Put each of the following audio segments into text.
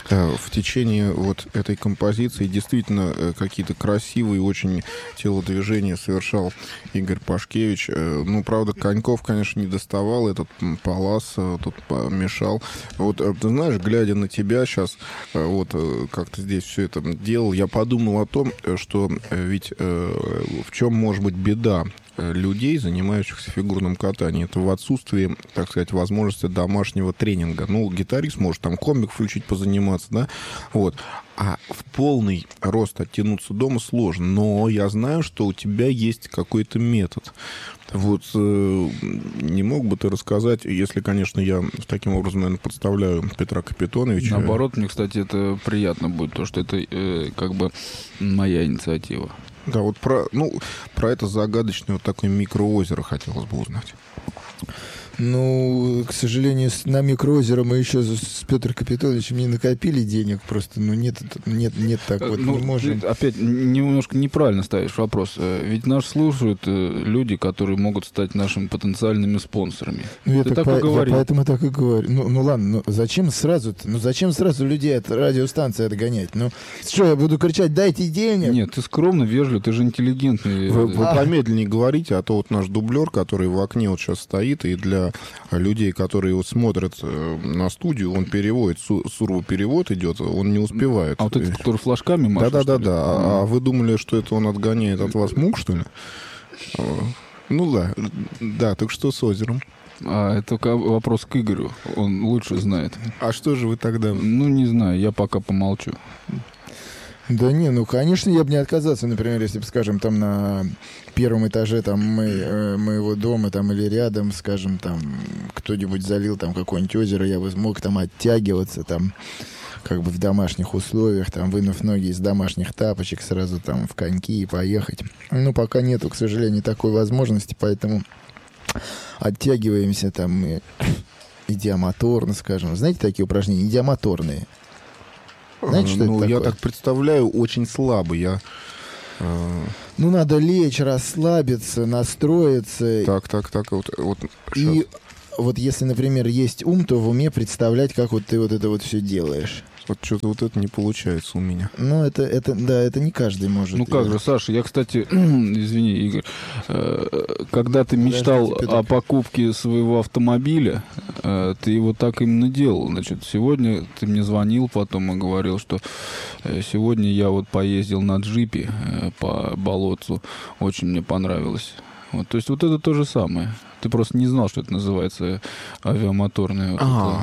В течение вот этой композиции действительно какие-то красивые очень телодвижения совершал Игорь Пашкевич. Ну, правда, коньков, конечно, не доставал, этот Палас тут мешал. Вот, ты знаешь, глядя на тебя сейчас, вот как ты здесь все это делал, я подумал о том, что ведь в чем может быть беда людей, занимающихся фигурным катанием. Это в отсутствии, так сказать, возможности домашнего тренинга. Ну, гитарист может там комбик включить, позаниматься, да, вот. А в полный рост оттянуться дома сложно. Но я знаю, что у тебя есть какой-то метод. Вот не мог бы ты рассказать, если, конечно, я таким образом, наверное, подставляю Петра Капитоновича. Наоборот, мне, кстати, это приятно будет, то, что это как бы моя инициатива. Да, вот про это загадочное вот такое микроозеро хотелось бы узнать. Ну, к сожалению, на микроозеро мы еще с Петром Капитоновичем не накопили денег, просто, нет так вот, не можем. Ты опять немножко неправильно ставишь вопрос. Ведь нас слушают люди, которые могут стать нашими потенциальными спонсорами. Ну, я поэтому так и говорю. Ну ладно, зачем сразу людей от радиостанции отгонять? Ну, что, я буду кричать, дайте денег? Нет, ты скромно, вежливо, ты же интеллигентный. Вы помедленнее говорите, а то вот наш дублер, который в окне вот сейчас стоит, и для людей, которые вот смотрят на студию, он переводит, сурвоперевод идет, он не успевает. А вот этот, который флажками машет? Да. А вы думали, что это он отгоняет от вас мух, что ли? Ну да, так что с озером? А это вопрос к Игорю, он лучше знает. А что же вы тогда? Ну, не знаю, я пока помолчу. Да не, ну, конечно, я бы не отказался, например, если бы, скажем, там на первом этаже там моего дома там или рядом, скажем, там кто-нибудь залил там какое-нибудь озеро, я бы мог там оттягиваться там как бы в домашних условиях, там вынув ноги из домашних тапочек сразу там в коньки и поехать. Ну, пока нету, к сожалению, такой возможности, поэтому оттягиваемся там идиомоторно, скажем. Знаете такие упражнения? Идиомоторные. Знаете, что это такое? Я так представляю, очень слабый. Ну, надо лечь, расслабиться, настроиться. Так. Вот и вот если, например, есть ум, то в уме представлять, как вот ты вот это вот все делаешь. Вот что-то вот это не получается у меня. Ну, это не каждый может. Ну как же, Саша, я, кстати, извини, Игорь, когда ты мечтал о покупке своего автомобиля, ты его так именно делал. Значит, сегодня ты мне звонил потом и говорил, что сегодня я вот поездил на джипе по болотцу, очень мне понравилось. Вот, то есть вот это то же самое. Ты просто не знал, что это называется авиамоторное.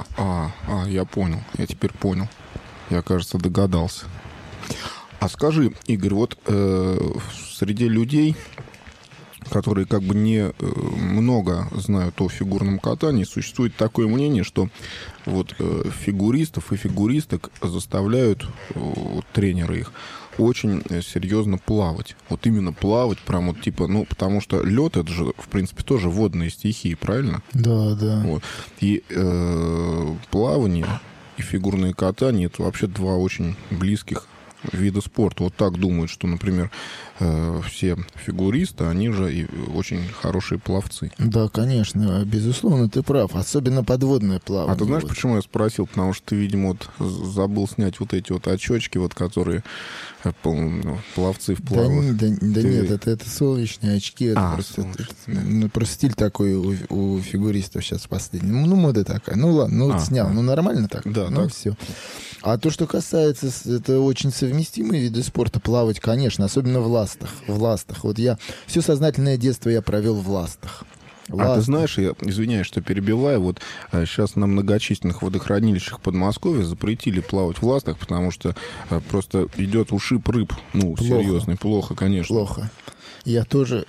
Я понял. Я теперь понял. Я, кажется, догадался. А скажи, Игорь, вот среди людей, которые как бы не много знают о фигурном катании, существует такое мнение, что вот фигуристов и фигуристок заставляют тренеры их очень серьезно плавать. Вот именно плавать, прям вот типа, ну, потому что лед это же, в принципе, тоже водные стихии, правильно? Да. Вот. И плавание и фигурное катание — это вообще два очень близких вида спорта. Вот так думают, что, например, все фигуристы, они же и очень хорошие пловцы. Да, конечно, безусловно, ты прав. Особенно подводное плавание. А ты знаешь, почему я спросил? Потому что ты, видимо, вот забыл снять вот эти вот очечки, вот которые пловцы вплавают. Да нет, это солнечные очки. Это просто стиль такой у фигуристов сейчас последний. Ну, мода такая. Ну, ладно, снял. Ну, нормально так? Да, ну, так. Все. А то, что касается, это очень совместимые виды спорта. Плавать, конечно, особенно в ластах. Вот я все сознательное детство я провел в ластах. А ты знаешь, я извиняюсь, что перебиваю, вот сейчас на многочисленных водохранилищах Подмосковья запретили плавать в ластах, потому что просто идет ушиб рыб. Ну, плохо. Серьезный, плохо, конечно. Плохо. Я тоже,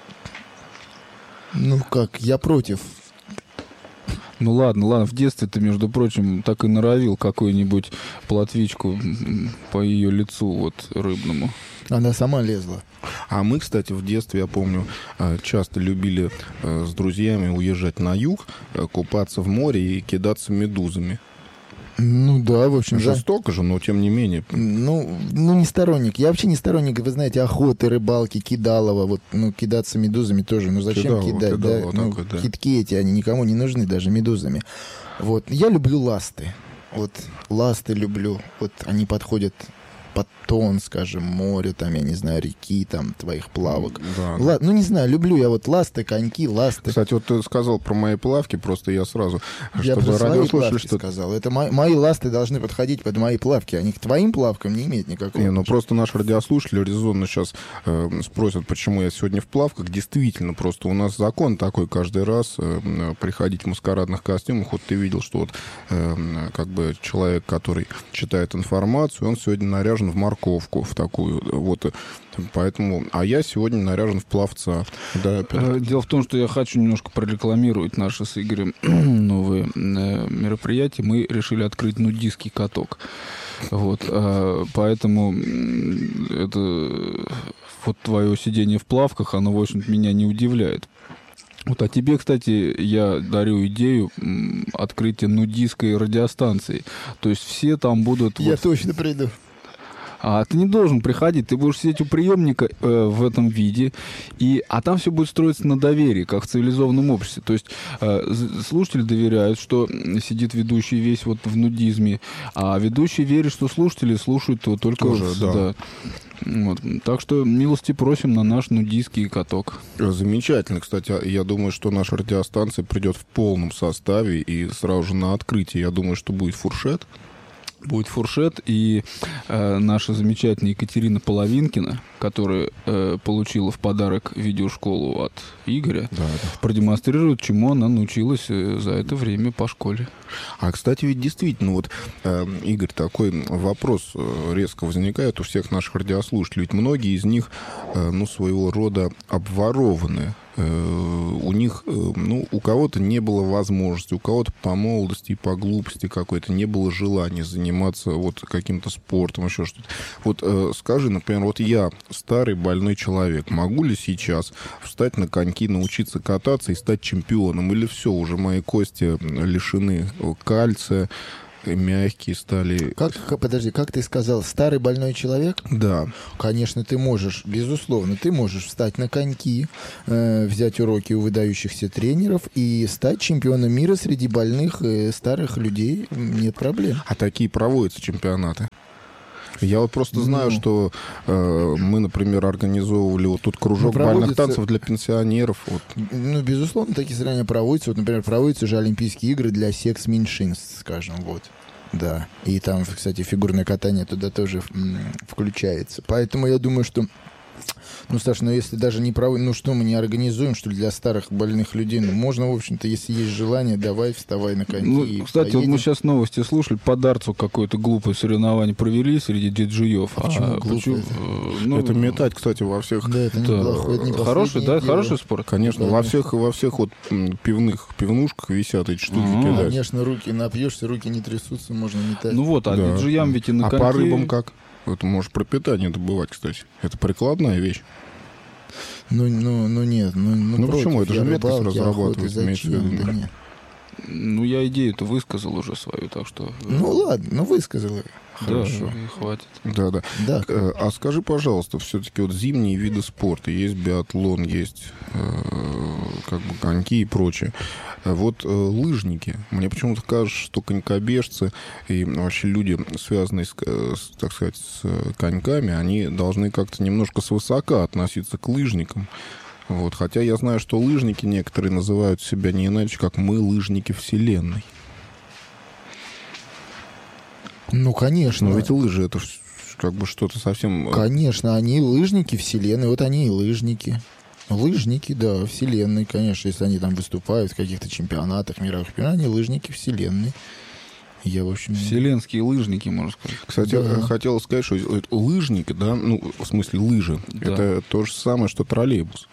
я против. Ну ладно, в детстве ты, между прочим, так и норовил какую-нибудь плотвичку по ее лицу вот рыбному. Она сама лезла. А мы, кстати, в детстве, я помню, часто любили с друзьями уезжать на юг, купаться в море и кидаться медузами. Ну да, в общем, жестоко же, но тем не менее. Ну, не сторонник. Я вообще не сторонник, вы знаете, охоты, рыбалки, кидалова. Вот, кидаться медузами тоже. Ну зачем кидать? Кидалово, да? Китки эти, они никому не нужны, даже медузами. Вот. Я люблю ласты. вот ласты люблю. Вот они подходят под тон, скажем, морю, там, я не знаю, реки, там, твоих плавок. Да. Ну, не знаю, люблю я вот ласты, коньки, ласты. Кстати, вот ты сказал про мои плавки, просто я сразу, я чтобы радиослушатели, что сказал. Это мои ласты должны подходить под мои плавки, они к твоим плавкам не имеют никакого. Ну просто наши радиослушатели резонно сейчас спросят, почему я сегодня в плавках. Действительно, просто у нас закон такой каждый раз приходить в маскарадных костюмах. Вот ты видел, что вот как бы человек, который читает информацию, он сегодня наряжен в морковку, в такую вот. Поэтому, а я сегодня наряжен в пловца. Да, дело в том, что я хочу немножко прорекламировать наши с Игорем новые мероприятия. Мы решили открыть нудистский каток. Вот, поэтому это вот твое сидение в плавках, оно, в общем-то, меня не удивляет. Вот, а тебе, кстати, я дарю идею открытия нудистской радиостанции. То есть все там будут... Я точно приду. А ты не должен приходить, ты будешь сидеть у приемника в этом виде, а там все будет строиться на доверии, как в цивилизованном обществе. То есть слушатели доверяют, что сидит ведущий весь вот в нудизме, а ведущий верит, что слушатели слушают его только... Тоже, да. Вот. Так что милости просим на наш нудистский каток. Замечательно. Кстати, я думаю, что наша радиостанция придет в полном составе и сразу же на открытии, я думаю, что будет фуршет. Будет фуршет, и наша замечательная Екатерина Половинкина, которая получила в подарок видеошколу от Игоря, продемонстрирует, чему она научилась за это время по школе. А, кстати, ведь действительно, вот, Игорь, такой вопрос резко возникает у всех наших радиослушателей. Ведь многие из них, своего рода обворованы. У них, у кого-то не было возможности, у кого-то по молодости и по глупости какой-то не было желания заниматься вот каким-то спортом, еще что-то. Вот скажи, например, вот я старый больной человек, могу ли сейчас встать на коньки, научиться кататься и стать чемпионом? Или все, уже мои кости лишены кальция, мягкие стали. Подожди, как ты сказал, старый больной человек? Да. Конечно, ты можешь, безусловно, ты можешь встать на коньки, взять уроки у выдающихся тренеров и стать чемпионом мира среди больных старых людей. Нет проблем. А такие проводятся чемпионаты? Я вот просто знаю, что мы, например, организовывали вот тут кружок бальных танцев для пенсионеров. Вот. Безусловно, такие соревнования проводятся. Вот, например, проводятся же Олимпийские игры для секс-меньшинств, скажем, вот. Да. И там, кстати, фигурное катание туда тоже включается. Поэтому я думаю, что... Саш, если даже не проводим, что мы не организуем, что ли, для старых больных людей? Можно, в общем-то, если есть желание, давай, вставай на коньки. Кстати, вот мы сейчас новости слушали, по дартсу какое-то глупое соревнование провели среди диджеев. Почему глупое? Это метать, кстати, во всех... Да, это неплохой, хороший, да, хороший спорт? Конечно, во всех вот пивнушках висят эти штуки кидать. Конечно, руки напьешься, руки не трясутся, можно метать. Диджеям ведь и на коньки... А по рыбам как? Это можешь про питание добывать, кстати. Это прикладная вещь. Нет. Почему? Это же меткость разрабатывается. Я идею-то высказал уже свою, так что... Ладно, высказал ее. Хорошо. Да, и хватит. Да. А скажи, пожалуйста, все-таки вот зимние виды спорта, есть биатлон, есть коньки и прочее. Вот лыжники. Мне почему-то кажется, что конькобежцы и вообще люди, связанные так сказать, с коньками, они должны как-то немножко свысока относиться к лыжникам. Вот. Хотя я знаю, что лыжники некоторые называют себя не иначе, как мы лыжники вселенной. Конечно. Но ведь лыжи — это как бы что-то совсем... Конечно, они лыжники вселенной, вот они и лыжники. Лыжники, да, вселенной, конечно, если они там выступают в каких-то чемпионатах, мировых чемпионатах, они лыжники вселенной. Я, в общем... Вселенские лыжники, можно сказать. Кстати, я хотел сказать, что лыжник, да, в смысле лыжи, это то же самое, что троллейбус.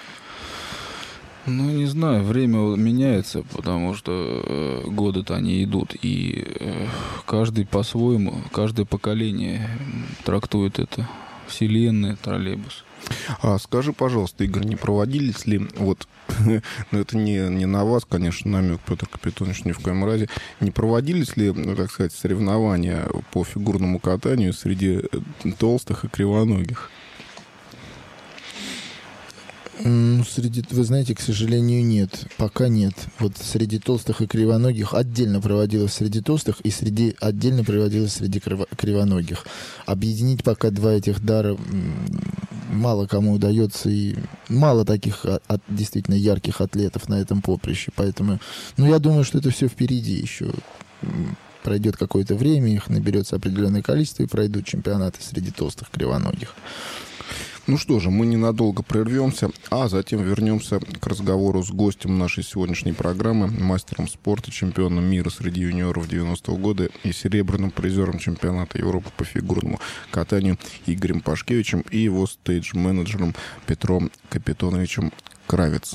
Не знаю, время меняется, потому что годы-то они идут, и каждый по-своему, каждое поколение трактует это вселенная, троллейбус. А скажи, пожалуйста, Игорь, не проводились ли, это не на вас, конечно, намек, Петр Капитонович, ни в коем разе, не проводились ли, так сказать, соревнования по фигурному катанию среди толстых и кривоногих? Вы знаете, к сожалению, нет. Пока нет. Вот среди толстых и кривоногих отдельно проводилось среди толстых и отдельно проводилось среди кривоногих. Объединить пока два этих дара мало кому удается, и мало таких действительно ярких атлетов на этом поприще. Поэтому, я думаю, что это все впереди еще. Пройдет какое-то время, их наберется определенное количество, и пройдут чемпионаты среди толстых кривоногих. Ну что же, мы ненадолго прервемся, а затем вернемся к разговору с гостем нашей сегодняшней программы, мастером спорта, чемпионом мира среди юниоров 90-го года и серебряным призером чемпионата Европы по фигурному катанию Игорем Пашкевичем и его стейдж-менеджером Петром Капитоновичем Кравец.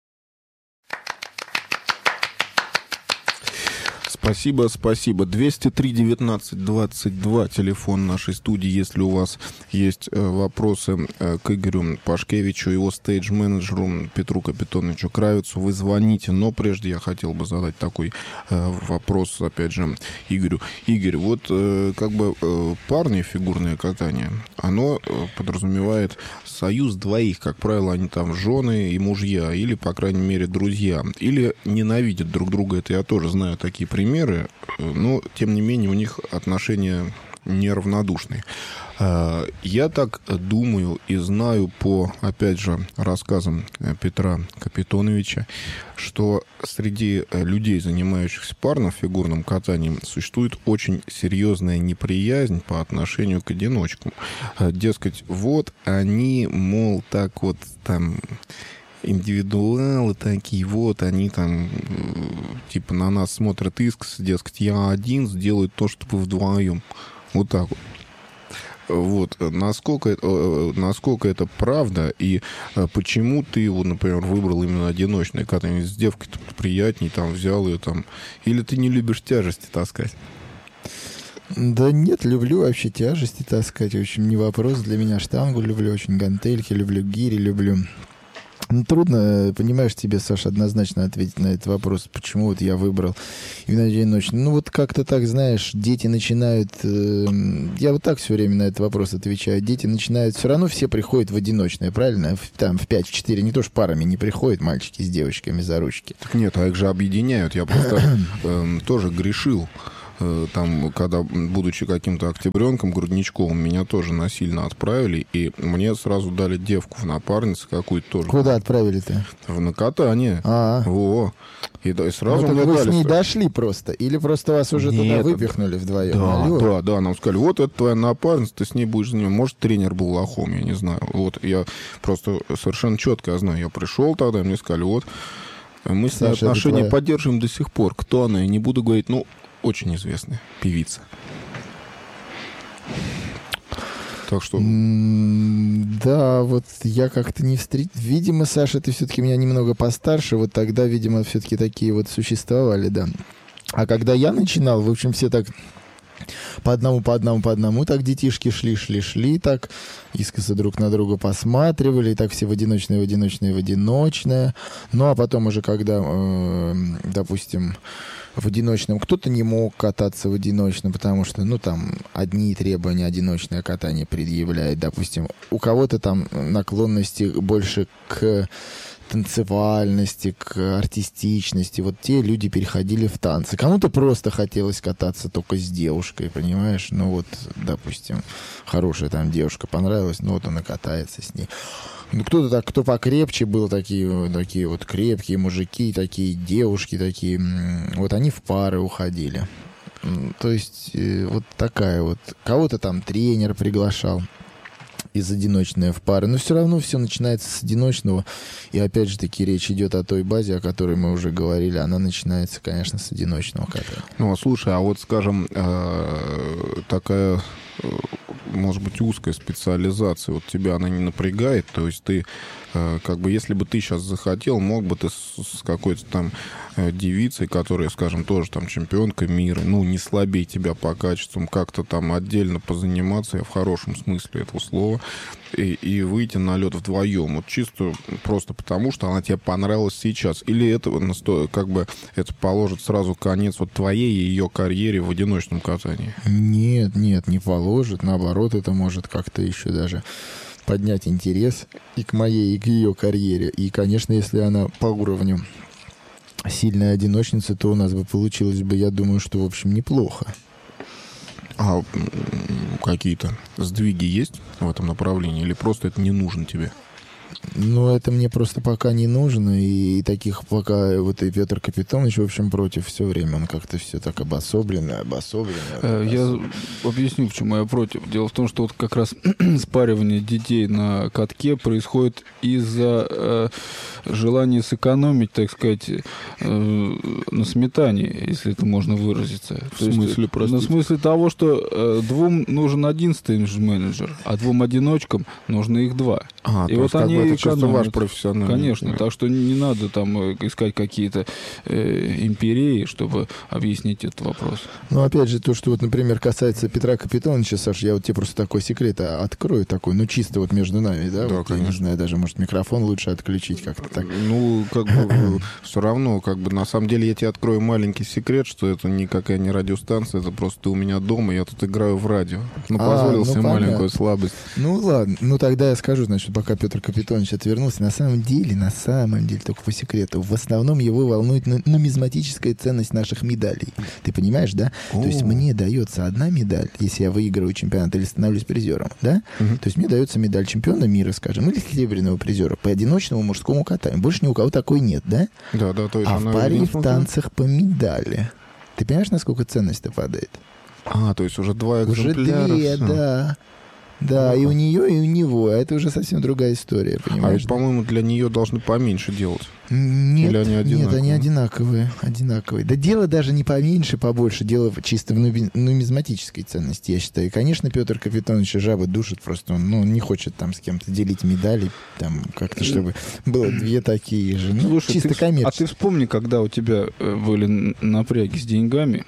Спасибо. 203-19-22, телефон нашей студии. Если у вас есть вопросы к Игорю Пашкевичу, его стейдж-менеджеру Петру Капитоновичу Кравицу, вы звоните. Но прежде я хотел бы задать такой вопрос, опять же, Игорю. Игорь, вот парное фигурное катание, оно подразумевает союз двоих. Как правило, они там жены и мужья, или, по крайней мере, друзья. Или ненавидят друг друга. Это я тоже знаю такие примеры, но, тем не менее, у них отношения неравнодушные. Я так думаю и знаю по, опять же, рассказам Петра Капитоновича, что среди людей, занимающихся парным фигурным катанием, существует очень серьезная неприязнь по отношению к одиночкам. Дескать, вот они, мол, так вот там... индивидуалы такие, вот, они там, типа, на нас смотрят искоса, дескать, я один, сделаю то, чтобы вдвоем. Вот так вот. Вот, насколько это правда, и почему ты, вот, например, выбрал именно одиночное катание с девкой-то приятней, там, взял ее там, или ты не любишь тяжести таскать? Да нет, люблю вообще тяжести таскать, очень не вопрос для меня, штангу люблю, очень гантельки, люблю гири, люблю... Трудно, понимаешь, тебе, Саша, однозначно ответить на этот вопрос, почему вот я выбрал именно одиночный. Вот как-то так, знаешь, дети начинают... я вот так все время на этот вопрос отвечаю. Дети начинают... Все равно все приходят в одиночное, правильно? Там в 5-4, не то ж парами не приходят мальчики с девочками за ручки. Так нет, а их же объединяют. Я просто тоже грешил. Там, когда, будучи каким-то октябренком, грудничковым, меня тоже насильно отправили, и мне сразу дали девку в напарницу какую-то тоже. Куда отправили-то? На катание. Во. И сразу мне вы дали... с ней дошли просто? Или просто вас уже туда выпихнули вдвоем? Да, нам сказали, вот это твоя напарница, ты с ней будешь заниматься. Может, тренер был лохом, я не знаю. Вот, я просто совершенно четко знаю. Я пришел тогда, мне сказали, вот, мы с ней отношения поддерживаем до сих пор. Кто она? Я не буду говорить, очень известная певица. Так что... Да, вот я как-то не встретил... Видимо, Саша, ты все-таки меня немного постарше. Вот тогда, видимо, все-таки такие вот существовали, да. А когда я начинал, в общем, все так... По одному, так детишки шли, так искоса друг на друга посматривали, и так все в одиночное. Ну, а потом уже, когда, допустим, в одиночном кто-то не мог кататься в одиночном, потому что, там одни требования одиночное катание предъявляет, допустим, у кого-то там наклонности больше к танцевальности, к артистичности. Вот те люди переходили в танцы. Кому-то просто хотелось кататься только с девушкой, понимаешь? Допустим, хорошая там девушка понравилась, вот он и катается с ней. Кто-то так, кто покрепче был, такие вот крепкие мужики, такие девушки, такие, вот они в пары уходили. То есть вот такая вот. Кого-то там тренер приглашал из одиночной в пары. Но все равно все начинается с одиночного. И опять же таки речь идет о той базе, о которой мы уже говорили. Она начинается, конечно, с одиночного катания. Слушай, а вот, скажем, такая, может быть, узкая специализация, вот тебя она не напрягает? То есть ты, если бы ты сейчас захотел, мог бы ты с какой-то там девицей, которая, скажем, тоже там чемпионка мира, не слабее тебя по качествам, как-то там отдельно позаниматься, я в хорошем смысле этого слова, и выйти на лед вдвоем, вот чисто просто потому, что она тебе понравилась сейчас? Или это это положит сразу конец вот твоей и ее карьере в одиночном катании? Нет, не положит. Наоборот, это может как-то еще даже поднять интерес и к моей, и к ее карьере. И, конечно, если она по уровню сильная одиночница, то у нас бы получилось бы, я думаю, что, в общем, неплохо. А какие-то сдвиги есть в этом направлении? Или просто это не нужно тебе? Ну, это мне просто пока не нужно, и таких пока вот и Петр Капитонович, в общем, против все время, он как-то все так обособленно. Я объясню, почему я против. Дело в том, что вот как раз спаривание детей на катке происходит из-за желания сэкономить, так сказать, на сметане, если это можно выразиться. В смысле, простите? В смысле того, что двум нужен один стейдж-менеджер, а двум одиночкам нужно их два. И вот они это чисто ваш профессиональный. Конечно, так что не надо там искать какие-то империи, чтобы объяснить этот вопрос. Ну, опять же, то, что вот, например, касается Петра Капитоновича, Саш, я вот тебе просто такой секрет открою, такой, ну, чисто вот между нами, да? Да, вот, конечно. Я не знаю, даже, может, микрофон лучше отключить как-то так. Ну, как бы, все равно, как бы, на самом деле, я тебе открою маленький секрет, что это никакая не радиостанция, это просто ты у меня дома, я тут играю в радио. Ну, позволил себе маленькую слабость. Ну, ладно, ну, тогда я скажу, значит, пока Петр Капитонович отвернулся, на самом деле, только по секрету, в основном его волнует нумизматическая ценность наших медалей. Ты понимаешь, да? То есть мне дается одна медаль, если я выигрываю чемпионат или становлюсь призером, да? То есть мне дается медаль чемпиона мира, скажем, или серебряного призера по одиночному мужскому катанию. Больше ни у кого такой нет, да? Да, то есть а в паре и в танцах по медали. Ты понимаешь, насколько ценность-то падает? То есть уже 2 экземпляра. Уже 2, да. Да, и у нее, и у него. А это уже совсем другая история, понимаешь? А ведь, по-моему, для нее должны поменьше делать. Нет, или они одинаковые? Нет, они одинаковые. Да дело даже не поменьше, побольше. Дело чисто в нумизматической ценности, я считаю. И, конечно, Петр Капитонович жабы душит просто. Он не хочет там с кем-то делить медали, там как-то, чтобы было 2 такие же. Ну, слушай, чисто коммерчески. А ты вспомни, когда у тебя были напряги с деньгами,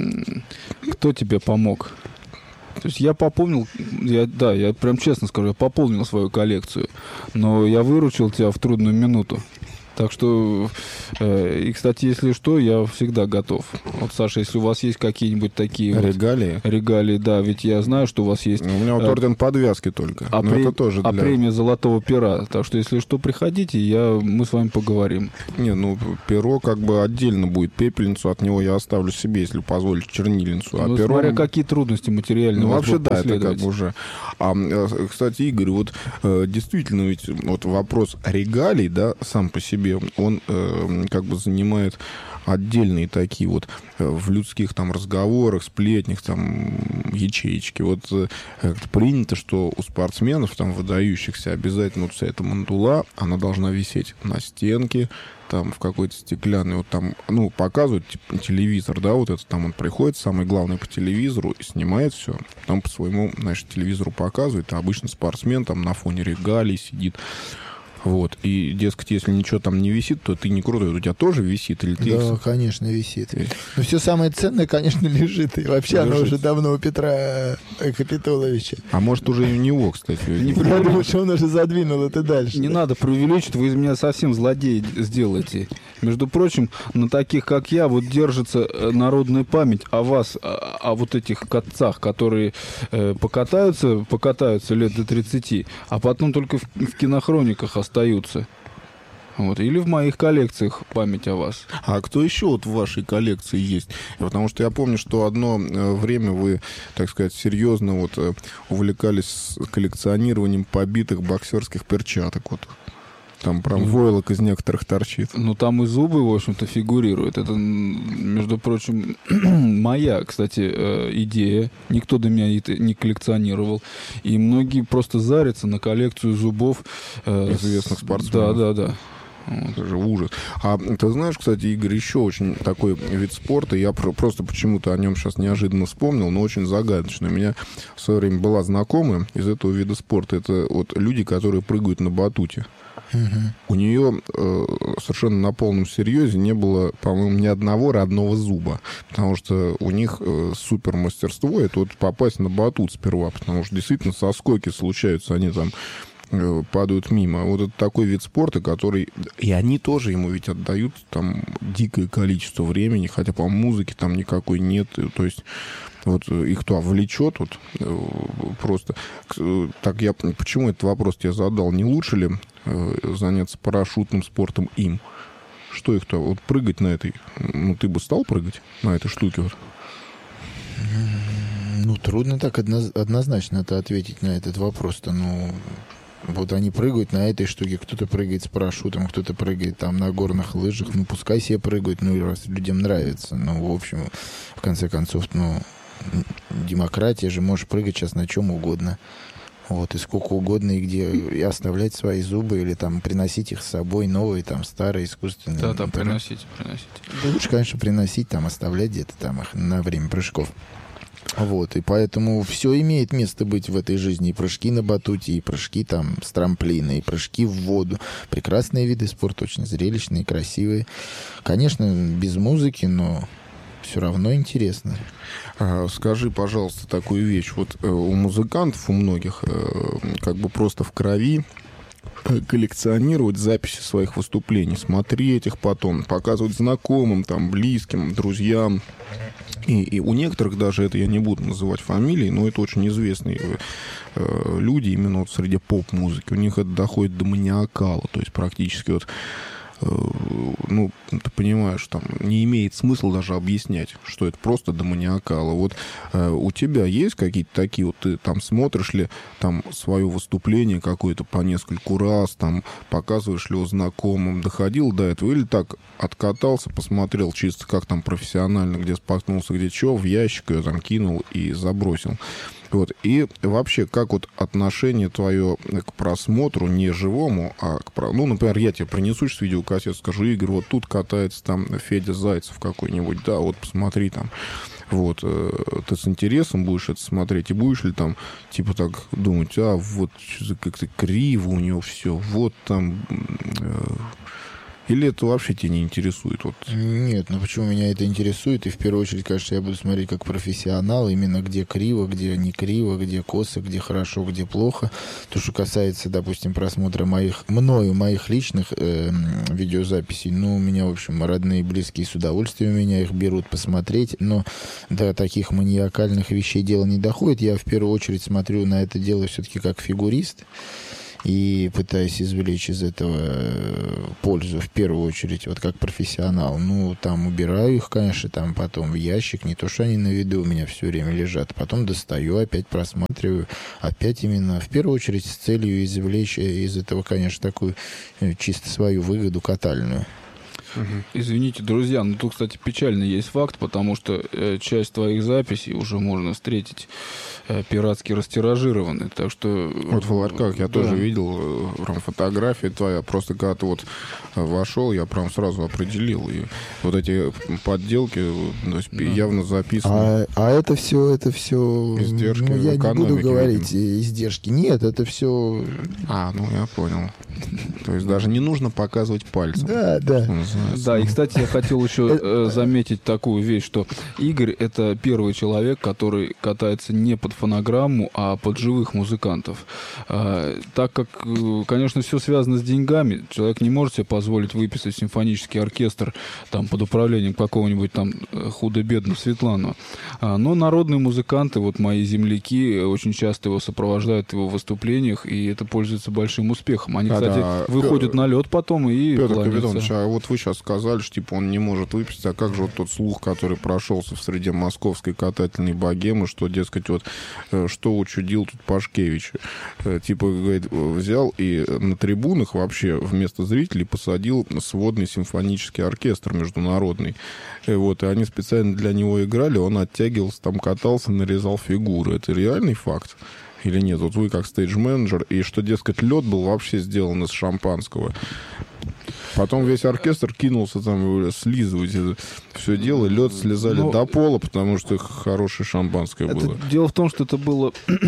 кто тебе помог? То есть я пополнил, я прям честно скажу, я пополнил свою коллекцию, но я выручил тебя в трудную минуту. Так что, и, кстати, если что, я всегда готов. Вот, Саша, если у вас есть какие-нибудь такие регалии? Регалии, да, ведь я знаю, что у вас есть... У меня вот орден подвязки только, это тоже для... премия Золотого Пера. Так что, если что, приходите, мы с вами поговорим. Не, перо как бы отдельно будет, пепельницу от него я оставлю себе, если позволить, чернильницу. А перо... смотря какие трудности материальные у вас вообще, будут да, это преследовать. как бы уже... Кстати, Игорь, вот действительно ведь вот вопрос регалий, да, сам по себе, он как бы занимает отдельные такие вот в людских там разговорах, сплетнях, там ячеечки. Вот как-то принято, что у спортсменов там выдающихся обязательно вот вся эта мандула, она должна висеть на стенке, там в какой-то стеклянной, вот там, показывают типа, телевизор, да, вот это там он приходит, самый главный по телевизору, и снимает все, потом по своему, телевизору показывает, а обычно спортсмен там на фоне регалий сидит. Вот, и, дескать, если ничего там не висит, то ты не крутой, у тебя тоже висит? Или ты да, конечно, висит. Но все самое ценное, конечно, лежит. И вообще оно уже давно у Петра Капитоновича. А может, уже и у него, кстати. Я думаю, что он уже задвинул это дальше. Не надо преувеличить, вы из меня совсем злодей сделаете. Между прочим, на таких, как я, вот держится народная память о вас, о вот этих катцах, которые покатаются лет до 30, а потом только в кинохрониках остаются. Вот. Или в моих коллекциях память о вас. А кто еще вот в вашей коллекции есть? Потому что я помню, что одно время вы, так сказать, серьезно вот увлекались коллекционированием побитых боксерских перчаток. Вот. Там прям войлок из некоторых торчит. Там и зубы, в общем-то, фигурируют. Это, между прочим, моя, кстати, идея. Никто до меня это не коллекционировал. И многие просто зарятся на коллекцию зубов известных спортсменов. Да. Это же ужас. А ты знаешь, кстати, Игорь, еще очень такой вид спорта, я просто почему-то о нем сейчас неожиданно вспомнил, но очень загадочный. У меня в свое время была знакомая из этого вида спорта. Это вот люди, которые прыгают на батуте. У нее совершенно на полном серьезе не было, по-моему, ни одного родного зуба. Потому что у них супер мастерство. Это вот попасть на батут сперва. Потому что действительно соскоки случаются, они там падают мимо. Вот это такой вид спорта, который... И они тоже ему ведь отдают там дикое количество времени, хотя, по-моему, музыки там никакой нет. То есть вот их кто влечет, вот просто так почему этот вопрос тебе задал? Не лучше ли заняться парашютным спортом им? Что их-то вот прыгать на этой? Ну, ты бы стал прыгать на этой штуке? Вот? Ну, трудно так однозначно-то ответить на этот вопрос-то. Ну, вот они прыгают на этой штуке, кто-то прыгает с парашютом, кто-то прыгает там на горных лыжах. Ну, пускай себе прыгают, ну, раз людям нравится. Ну, в общем, в конце концов, ну, демократия же, можешь прыгать сейчас на чем угодно. Вот, и сколько угодно, и где, и оставлять свои зубы, или там приносить их с собой, новые, там, старые, искусственные. Да, приносить. Да, лучше, конечно, приносить, там, оставлять где-то там их на время прыжков. Вот, и поэтому все имеет место быть в этой жизни. И прыжки на батуте, и прыжки там с трамплина, и прыжки в воду. Прекрасные виды спорта, очень зрелищные, красивые. Конечно, без музыки, но все равно интересно. Скажи, пожалуйста, такую вещь. Вот у музыкантов, у многих, как бы просто в крови коллекционировать записи своих выступлений, смотреть их потом, показывать знакомым, там, близким, друзьям. И у некоторых даже, это я не буду называть фамилии, но это очень известные люди именно вот среди поп-музыки. У них это доходит до маниакала, то есть практически вот, ну, ты понимаешь, там не имеет смысла даже объяснять, что это просто до маниакала. Вот у тебя есть какие-то такие, вот ты там смотришь ли там свое выступление какое-то по нескольку раз, там показываешь ли его знакомым, доходил до этого, или так откатался, посмотрел чисто как там профессионально, где споткнулся, где что, в ящик ее там кинул и забросил. Вот. И вообще, как вот отношение твое к просмотру не живому, а к... Ну, например, я тебе принесу сейчас видеокассету, скажу: Игорь, вот тут катается там Федя Зайцев какой-нибудь, да, вот посмотри там. Вот, ты с интересом будешь это смотреть, и будешь ли там, типа, так думать, вот как-то криво у него все, вот там... Или это вообще тебя не интересует? Вот. Нет, ну почему меня это интересует? И в первую очередь, конечно, я буду смотреть как профессионал, именно где криво, где не криво, где косо, где хорошо, где плохо. То, что касается, допустим, просмотра моих личных видеозаписей, ну, у меня, в общем, родные и близкие с удовольствием меня их берут посмотреть, но до таких маниакальных вещей дело не доходит. Я в первую очередь смотрю на это дело все-таки как фигурист, и пытаюсь извлечь из этого пользу, в первую очередь, вот как профессионал. Ну, там убираю их, конечно, там потом в ящик, не то, что они на виду у меня все время лежат, потом достаю, опять просматриваю, опять именно, в первую очередь, с целью извлечь из этого, конечно, такую чисто свою выгоду катальную. Извините, друзья, но тут, кстати, печальный есть факт, потому что часть твоих записей уже можно встретить пиратски растиражированы, так что... Вот в ларьках я тоже видел прям фотографии твоя, просто когда ты вот вошел, я прям сразу определил, и вот эти подделки, то есть явно записаны. А это все издержки, ну, я не буду говорить издержки. Нет, это все... Ну я понял. То есть даже не нужно показывать пальцем. Да. Да, и, кстати, я хотел еще заметить такую вещь, что Игорь — это первый человек, который катается не под фонограмму, а под живых музыкантов. Так как, конечно, все связано с деньгами, человек не может себе позволить выписать симфонический оркестр там под управлением какого-нибудь там худо-бедно Светлана. Но народные музыканты, вот мои земляки, очень часто его сопровождают в его выступлениях, и это пользуется большим успехом. Они, кстати, выходят на лед потом и Петр кланяются. Капитонович, а вот вы сейчас сказали, что типа он не может выписать, а как же вот тот слух, который прошелся в среде московской катательной богемы, что, дескать, вот что учудил тут Пашкевич? Типа, говорит, взял и на трибунах вообще вместо зрителей посадил сводный симфонический оркестр международный. И вот, и они специально для него играли, он оттягивался, там катался, нарезал фигуры. Это реальный факт? Или нет? Вот вы как стейдж-менеджер, и что, дескать, лед был вообще сделан из шампанского. Потом весь оркестр кинулся там слизывать это все дело. Лед слезали до пола, потому что хорошее шампанское было. Дело в том, что это было,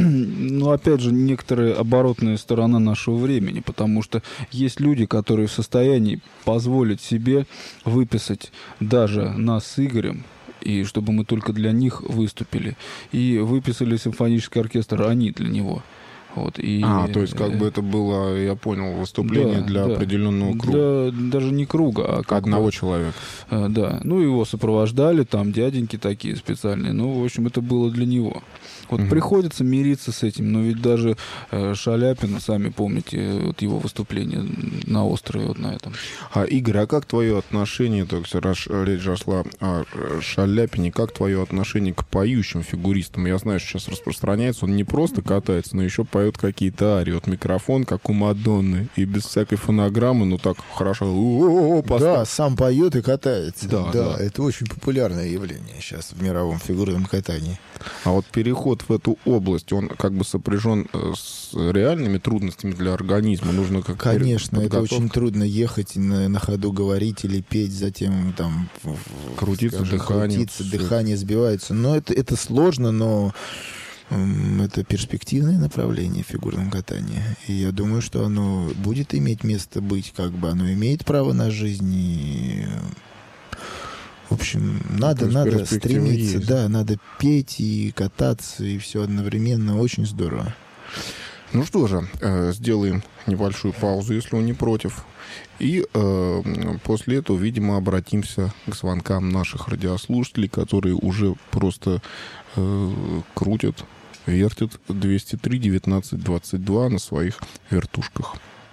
опять же, некоторая оборотная сторона нашего времени, потому что есть люди, которые в состоянии позволить себе выписать даже нас с Игорем, и чтобы мы только для них выступили. И выписали симфонический оркестр они для него. Вот, то есть как бы это было, я понял, выступление для определенного круга. Даже не круга, а одного человека. Да, ну его сопровождали, там дяденьки такие специальные, ну, в общем, это было для него. Вот приходится мириться с этим, но ведь даже Шаляпин, сами помните, вот его выступление на острове вот на этом. Игорь, а как твое отношение, то есть раз речь зашла о Шаляпине, как твое отношение к поющим фигуристам? Я знаю, что сейчас распространяется, он не просто катается, но еще поет какие-то арии. Вот микрофон, как у Мадонны, и без всякой фонограммы, ну так хорошо. Да, сам поет и катается. Да, это очень популярное явление сейчас в мировом фигурном катании. А вот переход в эту область, он как бы сопряжен с реальными трудностями для организма? Нужно как Конечно, это очень трудно ехать на ходу говорить или петь, затем там крутиться, дыхание сбивается. Но это сложно, но это перспективное направление в фигурном катании. И я думаю, что оно будет иметь место быть, как бы оно имеет право на жизнь. И в общем, надо стремиться, есть. Надо петь и кататься, и все одновременно. Очень здорово. Ну что же, сделаем небольшую паузу, если он не против. И после этого, видимо, обратимся к звонкам наших радиослушателей, которые уже просто крутят, вертят 203-19-22 на своих вертушках.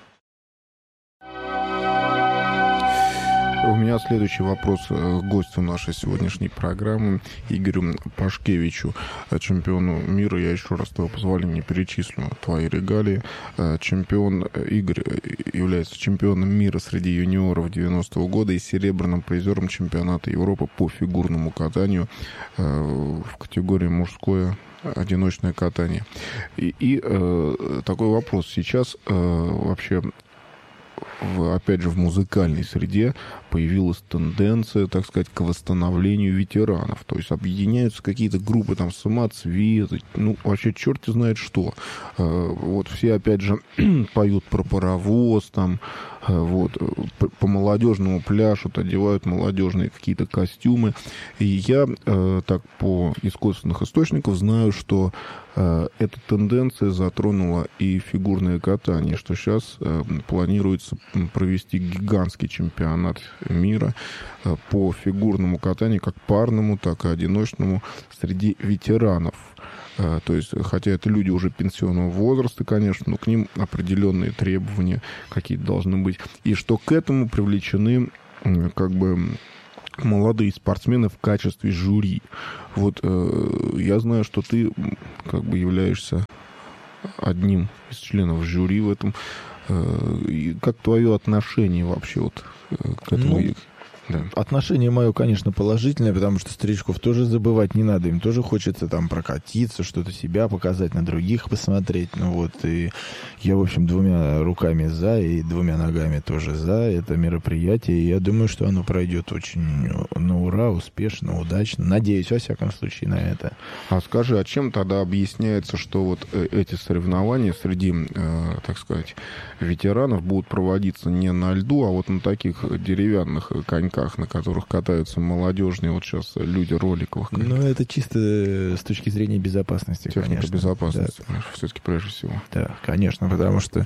У меня следующий вопрос к гостю нашей сегодняшней программы, Игорю Пашкевичу, чемпиону мира. Я еще раз, с твоего позволения, перечислю твои регалии. Игорь является чемпионом мира среди юниоров 90-го года и серебряным призером чемпионата Европы по фигурному катанию в категории мужское одиночное катание. И такой вопрос. Сейчас вообще... опять же, в музыкальной среде появилась тенденция, так сказать, к восстановлению ветеранов. То есть объединяются какие-то группы, там, самоцветы, ну, вообще черт знает что. Вот все, опять же, поют про паровоз, там, вот, по молодежному пляшут, одевают молодежные какие-то костюмы. И я так из косвенных источников знаю, что эта тенденция затронула и фигурное катание, что сейчас планируется провести гигантский чемпионат мира по фигурному катанию, как парному, так и одиночному, среди ветеранов. То есть, хотя это люди уже пенсионного возраста, конечно, но к ним определенные требования какие-то должны быть. И что к этому привлечены как бы молодые спортсмены в качестве жюри. Вот я знаю, что ты как бы являешься одним из членов жюри в этом. И как твое отношение вообще вот к этому? Да. Отношение мое, конечно, положительное, потому что старичков тоже забывать не надо. Им тоже хочется там прокатиться, что-то себя показать, на других посмотреть. Ну вот, и я, в общем, 2 руками за и 2 ногами тоже за это мероприятие. И я думаю, что оно пройдет очень на ура, успешно, удачно. Надеюсь, во всяком случае, на это. А скажи, а чем тогда объясняется, что вот эти соревнования среди, так сказать, ветеранов будут проводиться не на льду, а вот на таких деревянных коньках, на которых катаются молодежные вот сейчас люди роликовых? Ну, это чисто с точки зрения безопасности, техника, конечно. Безопасности, да. Все-таки прежде всего. Да, конечно, потому что...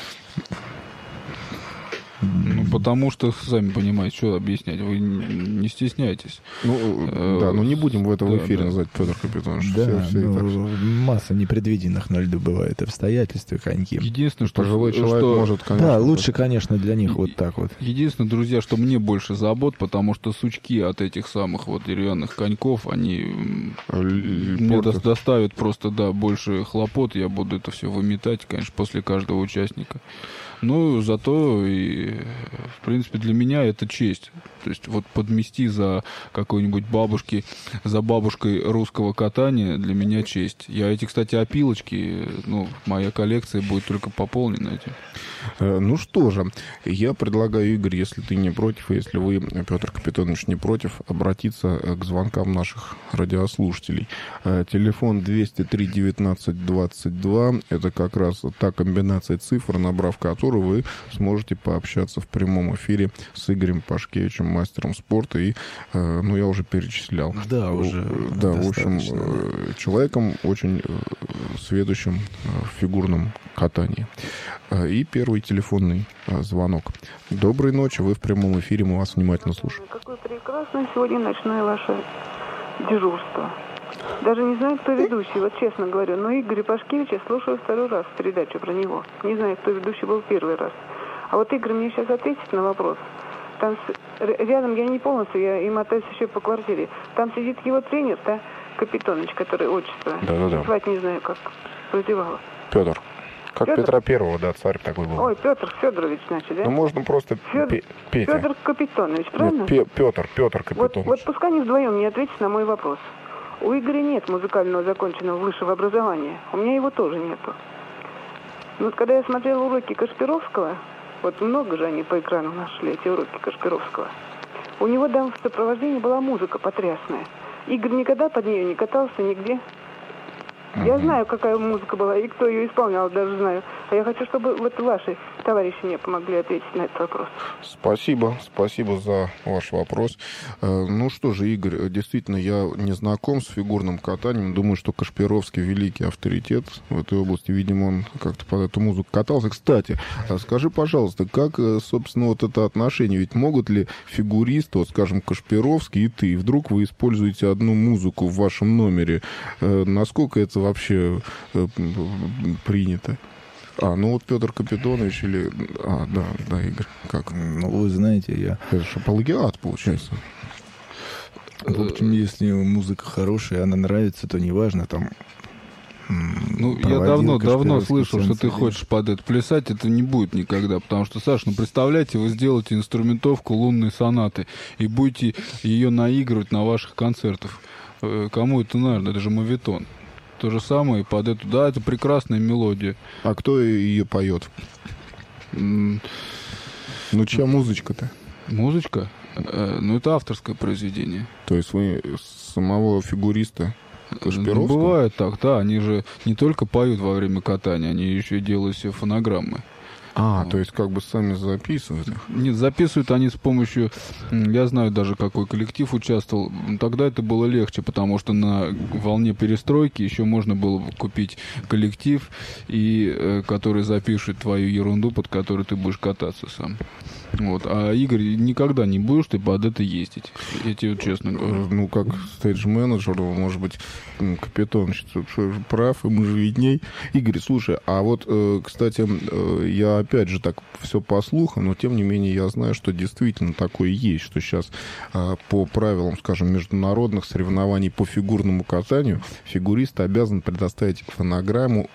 Ну, потому что, сами понимаете, что объяснять, вы не стесняйтесь. Ну, да, но не будем в этом эфире называть Петр Капитонович. Да, масса непредвиденных на льду бывает обстоятельств и коньки. Единственное, что пожилой человек может, конечно... Да, лучше, конечно, для них вот так вот. Единственное, друзья, что мне больше забот, потому что сучки от этих самых вот деревянных коньков, они мне доставят просто, да, больше хлопот. Я буду это все выметать, конечно, после каждого участника. Ну, зато, и, в принципе, для меня это честь. То есть вот подмести за какой-нибудь за бабушкой русского катания для меня честь. Я эти, кстати, опилочки, ну, моя коллекция будет только пополнена этим. Ну что же, я предлагаю, Игорь, если ты не против, и если вы, Петр Капитонович, не против, обратиться к звонкам наших радиослушателей. Телефон 203-19-22, это как раз та комбинация цифр, набрав которую вы сможете пообщаться пообщаться в прямом эфире с Игорем Пашкевичем, мастером спорта. И, ну, я уже перечислял. Да, уже. Да, в общем, человеком очень сведущим в фигурном катании. И первый телефонный звонок. Доброй ночи, вы в прямом эфире, мы вас внимательно слушаем. Какое прекрасное сегодня ночное ваше дежурство. Даже не знаю, кто ведущий, вот честно говорю, но Игоря Пашкевича слушаю второй раз передачу про него. Не знаю, кто ведущий был первый раз. А вот Игорь мне сейчас ответит на вопрос. Там рядом, я не полностью, я мотаюсь еще по квартире. Там сидит его тренер, да, Капитоныч, который отчество. Да. Звать не знаю, как прозевало. Петр. Как Петр? Петра Первого, да, царь такой был. Ой, Петр Федорович, значит, да? Ну, можно просто Петя. Федор Капитонович, правильно? Нет, Петр Капитонович. Вот пускай они вдвоем не ответят на мой вопрос. У Игоря нет музыкального законченного высшего образования. У меня его тоже нету. Но вот когда я смотрела уроки Кашпировского, вот много же они по экрану нашли, эти уроки Кашпировского, у него там в сопровождении была музыка потрясная. Игорь никогда под нее не катался нигде. Я знаю, какая музыка была, и кто ее исполнял, даже знаю. А я хочу, чтобы вот ваши товарищи мне помогли ответить на этот вопрос. Спасибо за ваш вопрос. Ну что же, Игорь, действительно, я не знаком с фигурным катанием. Думаю, что Кашпировский великий авторитет в этой области. Видимо, он как-то под эту музыку катался. Кстати, скажи, пожалуйста, как, собственно, вот это отношение? Ведь могут ли фигуристы, вот, скажем, Кашпировский и ты, вдруг вы используете одну музыку в вашем номере? Насколько это вообще принято? Ну вот Петр Капитонович или... да, Игорь, как? Ну, вы знаете, Это же плагиат, получается. В общем, если музыка хорошая, она нравится, то неважно, там... Ну, я давно слышал, что ты хочешь под это плясать, это не будет никогда, потому что, Саш, представляете, вы сделаете инструментовку лунной сонаты и будете ее наигрывать на ваших концертах. Кому это надо? Это же моветон. То же самое под эту. Да, это прекрасная мелодия. А кто ее поет? Ну, чья музычка-то? Музычка? Ну, это авторское произведение. То есть вы самого фигуриста Кашпировского? Бывает так, да. Они же не только поют во время катания, они еще делают себе фонограммы. То есть как бы сами записывают их? Нет, записывают они с помощью... Я знаю даже, какой коллектив участвовал. Тогда это было легче, потому что на волне перестройки еще можно было купить коллектив, который запишет твою ерунду, под которой ты будешь кататься сам. Вот. А, Игорь, никогда не будешь ты под это ездить. Я тебе честно говорю. Ну, как стейдж-менеджер, может быть, Капитонович прав, ему же видней. Игорь, слушай, а вот, кстати, я опять же так все по слухам, но тем не менее я знаю, что действительно такое есть, что сейчас по правилам, скажем, международных соревнований по фигурному катанию фигурист обязан предоставить фонограмму